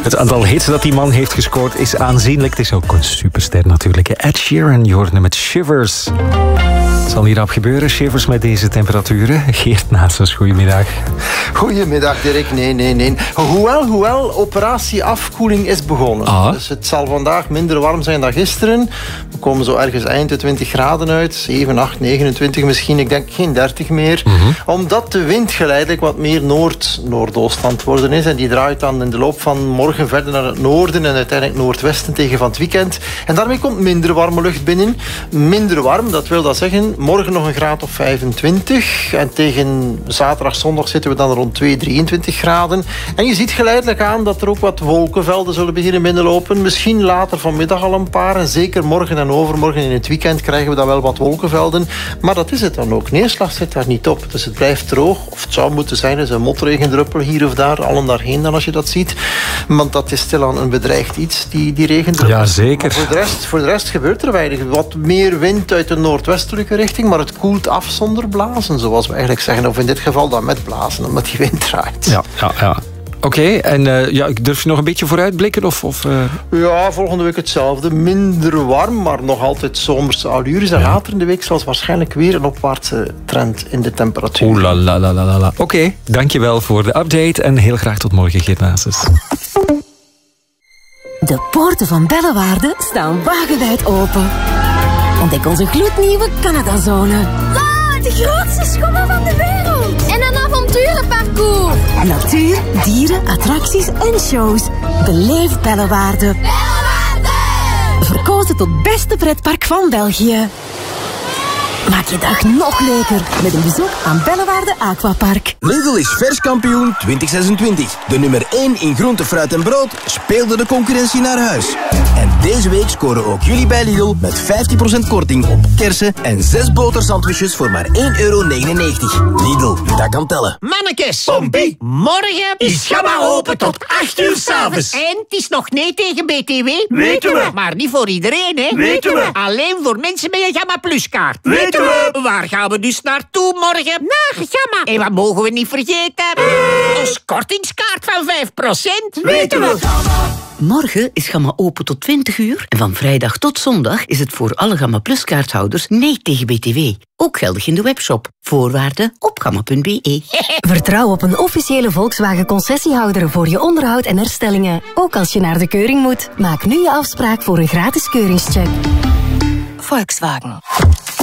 Het aantal hits dat die man heeft gescoord is aanzienlijk. Het is ook een superster natuurlijk. Ed Sheeran, je hoorde hem met Shivers. Het zal hier op gebeuren, Shivers met deze temperaturen. Geert Naessens, goedemiddag. Goedemiddag Dirk, nee. Hoewel, operatie afkoeling is begonnen. Dus het zal vandaag minder warm zijn dan gisteren. We komen zo ergens eind de 20 graden uit. 7, 8, 29 misschien. Ik denk geen 30 meer. Omdat de wind geleidelijk wat meer noordoost aan het worden is. En die draait dan in de loop van morgen verder naar het noorden en uiteindelijk noordwesten tegen van het weekend. En daarmee komt minder warme lucht binnen. Minder warm, dat wil dat zeggen, morgen nog een graad of 25. En tegen zaterdag, zondag zitten we dan rond 2, 23 graden. En je ziet geleidelijk aan dat er ook wat wolkenvelden zullen beginnen binnenlopen. Misschien later vanmiddag al een paar. En zeker morgen en overmorgen in het weekend krijgen we dan wel wat wolkenvelden. Maar dat is het dan ook. Neerslag zit daar niet op. Dus het blijft droog. Of het zou moeten zijn, is een motregendruppel hier of daar. Allen daarheen dan als je dat ziet. Want dat is stilaan een bedreigd iets, die regendruppel. Ja, zeker. Voor de rest gebeurt er weinig. Wat meer wind uit de noordwestelijke richting, maar het koelt af zonder blazen, zoals we eigenlijk zeggen. Of in dit geval dan met blazen, omdat die wind draait. Ja. Oké, en durf je nog een beetje vooruitblikken? Ja, volgende week hetzelfde. Minder warm, maar nog altijd zomerse allures. En later in de week zal waarschijnlijk weer een opwaartse trend in de temperatuur. Oeh la la la la la. Oké, dankjewel voor de update en heel graag tot morgen, Geert Naessens. De poorten van Bellewaarde staan wagenwijd open. Ontdek onze gloednieuwe Canadazone. Wow, de grootste schommel van de wereld. En een avonturenparcours. Natuur, dieren, attracties en shows. Beleef Bellewaarde. Bellewaarde! Verkozen tot beste pretpark van België. Maak je dag nog leuker met een bezoek aan Bellewaarde Aquapark. Lidl is verskampioen 2026. De nummer 1 in groente, fruit en brood speelde de concurrentie naar huis. En deze week scoren ook jullie bij Lidl met 15% korting op kersen en 6 botersandwiches voor maar €1,99. Lidl, dat kan tellen. Mannekes, Pompie, morgen is Gamma open tot 8 uur 's avonds. En het is nog nee tegen BTW. Weten we. Maar niet voor iedereen, hè? Weten we. Alleen voor mensen met een Gamma Plus kaart. Weten we. Waar gaan we dus naartoe morgen? Naar Gamma. En wat mogen we niet vergeten? Ons kortingskaart van 5%. Weten we. Morgen is Gamma open tot 20 uur en van vrijdag tot zondag is het voor alle Gamma Plus kaarthouders nee tegen BTW. Ook geldig in de webshop. Voorwaarden op gamma.be. Vertrouw op een officiële Volkswagen concessiehouder voor je onderhoud en herstellingen. Ook als je naar de keuring moet. Maak nu je afspraak voor een gratis keuringscheck. Volkswagen.